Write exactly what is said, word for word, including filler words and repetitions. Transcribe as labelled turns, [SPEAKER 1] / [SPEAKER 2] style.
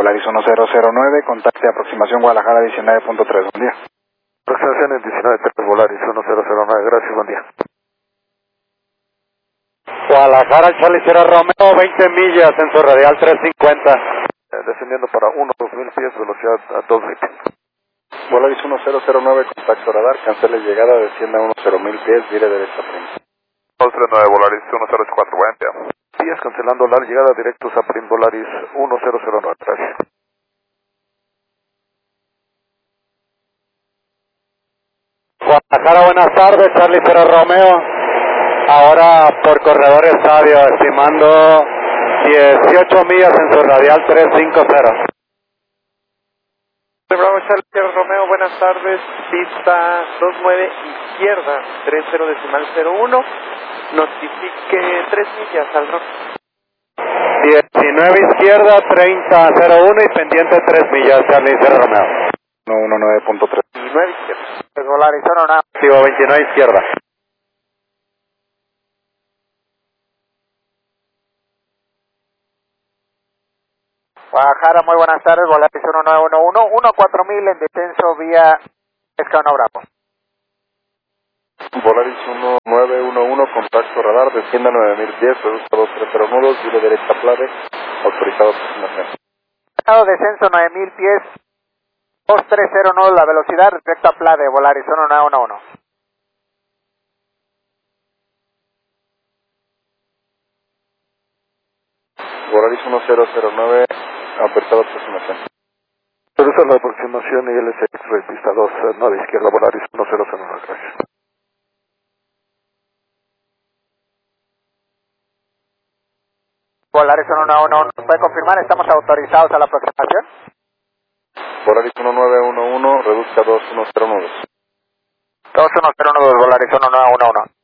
[SPEAKER 1] Volaris uno cero cero nueve, contacte aproximación Guadalajara diecinueve punto tres, buen día.
[SPEAKER 2] Aproximación en diecinueve punto tres, Volaris uno cero cero nueve, gracias, buen día.
[SPEAKER 3] Guadalajara, Charlie Sierra Romeo, veinte millas, sensor radial trescientos cincuenta.
[SPEAKER 2] Eh, descendiendo para uno, dos mil pies, velocidad a dos veinte.
[SPEAKER 1] Volaris uno cero cero nueve, contacto radar, cancele llegada, descienda a unos mil pies, vire derecha prima.
[SPEAKER 2] dos tres nueve, Volaris uno cero cuatro, buen día. Días cancelando la llegada directos a Prim Volaris uno cero cero nueve, gracias.
[SPEAKER 3] Guadalajara, buenas tardes, Charlie Sierra Romeo. Ahora por corredor estadio, estimando dieciocho millas, sensor radial trescientos cincuenta.
[SPEAKER 4] Bravo, Charlie Sierra Romeo, buenas tardes, pista dos nueve izquierda, treinta decimal cero uno, notifique tres millas al rock.
[SPEAKER 3] diecinueve izquierda, treinta cero uno y pendiente tres millas, Charlie Sierra Romeo.
[SPEAKER 1] uno nueve punto tres.
[SPEAKER 4] veintinueve izquierda.
[SPEAKER 3] Volaris uno nueve. Activo veintinueve izquierda.
[SPEAKER 5] Guadalajara, muy buenas tardes, Volaris uno nueve uno uno, uno cuatro mil en descenso vía Escano Bravo.
[SPEAKER 1] Volaris uno nueve uno uno, contacto radar, descienda nueve mil pies, reduzca dos tres cero nudos, giro derecha clave, autorizado aproximación.
[SPEAKER 5] Descenso nueve mil pies, dos tres cero nudos la velocidad respecto a Plade, Volaris uno nueve uno uno.
[SPEAKER 1] Volaris uno cero cero nueve, autorizado aproximación.
[SPEAKER 2] Autoriza la aproximación y L S X-Ray, pista dos nueve izquierda, Volaris uno cero cero nueve, gracias.
[SPEAKER 5] Volaris uno nueve uno uno, ¿puede confirmar? ¿Estamos autorizados a la aproximación?
[SPEAKER 1] Volaris uno nueve uno uno, reduzca dos uno cero nudos.
[SPEAKER 5] dos uno cero nudos, Volaris uno nueve uno uno.